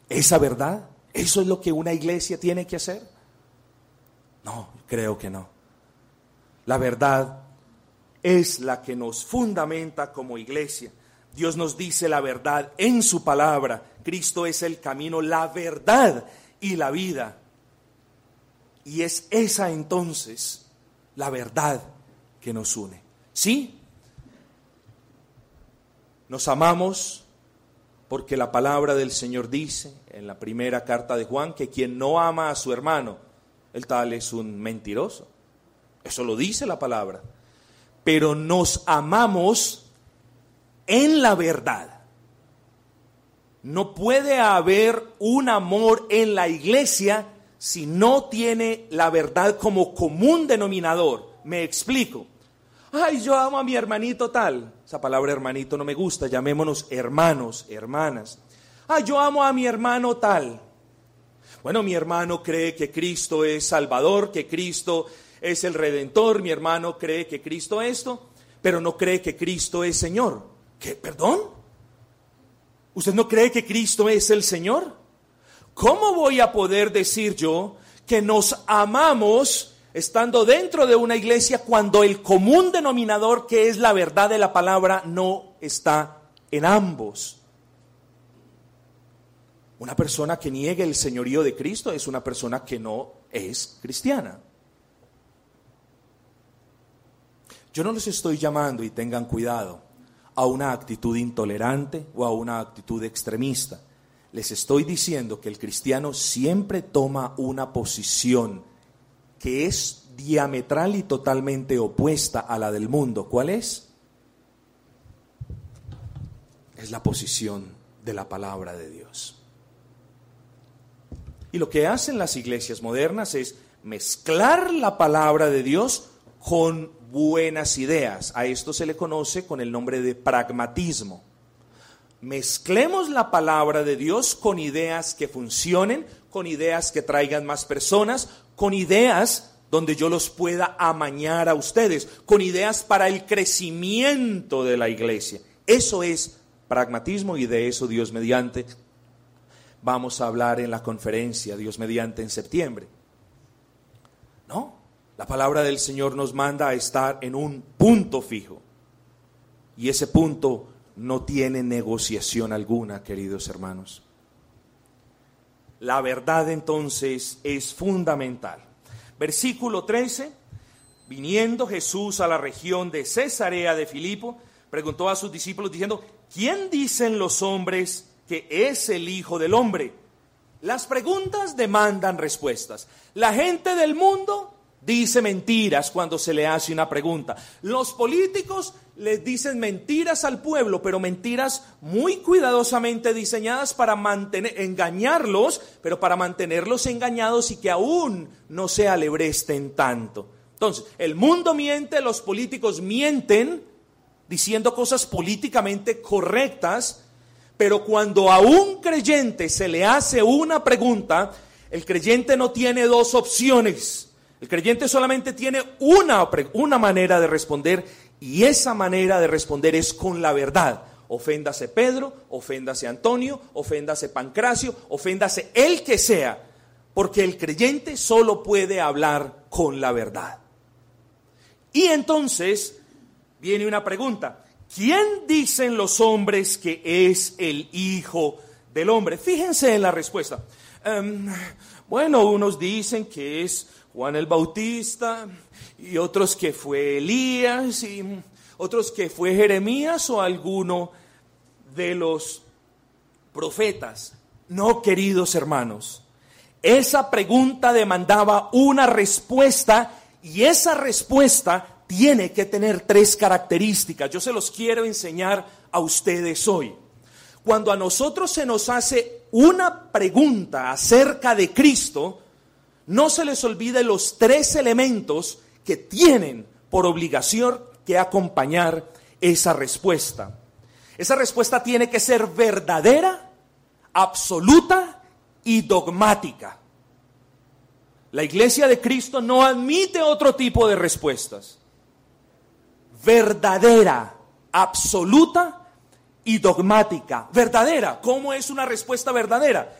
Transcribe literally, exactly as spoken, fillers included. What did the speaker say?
esa verdad? ¿Eso es lo que una iglesia tiene que hacer? No, creo que no. La verdad es la que nos fundamenta como iglesia. Dios nos dice la verdad en su palabra. Cristo es el camino, la verdad y la vida. Y es esa entonces la verdad que nos une. ¿Sí? Nos amamos porque la palabra del Señor dice en la primera carta de Juan que quien no ama a su hermano, el tal es un mentiroso. Eso lo dice la palabra. Pero nos amamos en la verdad. No puede haber un amor en la iglesia si no tiene la verdad como común denominador. Me explico. Ay, yo amo a mi hermanito tal. Esa palabra hermanito no me gusta, llamémonos hermanos, hermanas. Ay, yo amo a mi hermano tal. Bueno, mi hermano cree que Cristo es Salvador, que Cristo es el Redentor. Mi hermano cree que Cristo esto, pero no cree que Cristo es Señor. ¿Qué? ¿Perdón? ¿Usted no cree que Cristo es el Señor? ¿Cómo voy a poder decir yo que nos amamos estando dentro de una iglesia cuando el común denominador, que es la verdad de la palabra, no está en ambos? Una persona que niegue el señorío de Cristo es una persona que no es cristiana. Yo no les estoy llamando, y tengan cuidado, a una actitud intolerante o a una actitud extremista. Les estoy diciendo que el cristiano siempre toma una posición que es diametral y totalmente opuesta a la del mundo. ¿Cuál es? Es la posición de la palabra de Dios. Y lo que hacen las iglesias modernas es mezclar la palabra de Dios con buenas ideas. A esto se le conoce con el nombre de pragmatismo. Mezclemos la palabra de Dios con ideas que funcionen, con ideas que traigan más personas, con ideas donde yo los pueda amañar a ustedes, con ideas para el crecimiento de la iglesia. Eso es pragmatismo, y de eso, Dios mediante, vamos a hablar en la conferencia, Dios mediante, en septiembre. No, la palabra del Señor nos manda a estar en un punto fijo, y ese punto no tiene negociación alguna, queridos hermanos. La verdad entonces es fundamental. Versículo trece, viniendo Jesús a la región de Cesarea de Filipo, preguntó a sus discípulos diciendo: ¿quién dicen los hombres que es el Hijo del Hombre? Las preguntas demandan respuestas. La gente del mundo dice mentiras cuando se le hace una pregunta. Los políticos les dicen mentiras al pueblo, pero mentiras muy cuidadosamente diseñadas para mantener, engañarlos, pero para mantenerlos engañados y que aún no se alebresten tanto. Entonces, el mundo miente, los políticos mienten, diciendo cosas políticamente correctas, pero cuando a un creyente se le hace una pregunta, el creyente no tiene dos opciones. El creyente solamente tiene una, una manera de responder, y esa manera de responder es con la verdad. Oféndase Pedro, oféndase Antonio, oféndase Pancracio, oféndase el que sea, porque el creyente solo puede hablar con la verdad. Y entonces viene una pregunta: ¿quién dicen los hombres que es el Hijo del Hombre? Fíjense en la respuesta. Um, bueno, unos dicen que es Juan el Bautista, y otros que fue Elías, y otros que fue Jeremías o alguno de los profetas. No, queridos hermanos, esa pregunta demandaba una respuesta, y esa respuesta tiene que tener tres características. Yo se los quiero enseñar a ustedes hoy. Cuando a nosotros se nos hace una pregunta acerca de Cristo, no se les olvide los tres elementos que tienen por obligación que acompañar esa respuesta. Esa respuesta tiene que ser verdadera, absoluta y dogmática. La Iglesia de Cristo no admite otro tipo de respuestas. Verdadera, absoluta y dogmática. Verdadera. ¿Cómo es una respuesta verdadera?